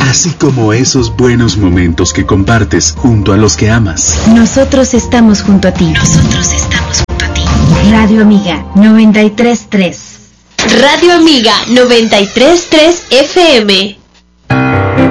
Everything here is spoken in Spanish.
así como esos buenos momentos que compartes junto a los que amas. Nosotros estamos junto a ti. Nosotros estamos junto a ti. Radio Amiga 93.3. Radio Amiga 93.3 FM.